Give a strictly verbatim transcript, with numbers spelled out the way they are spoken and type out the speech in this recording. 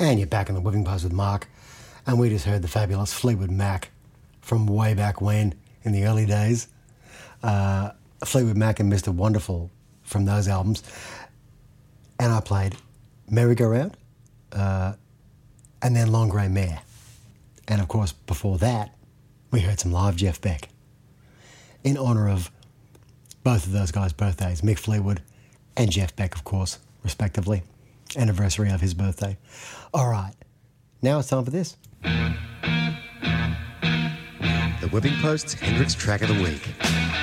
And you're back in the whipping post with Mark. And we just heard the fabulous Fleetwood Mac from way back when, in the early days. Uh, Fleetwood Mac and Mister Wonderful from those albums. And I played Merry Go Round, uh, and then Long Grey Mare. And of course, before that, we heard some live Jeff Beck. In honour of both of those guys' birthdays, Mick Fleetwood and Jeff Beck, of course, respectively. Anniversary of his birthday. All right, now it's time for this. The Whipping Post's Hendrix Track of the Week.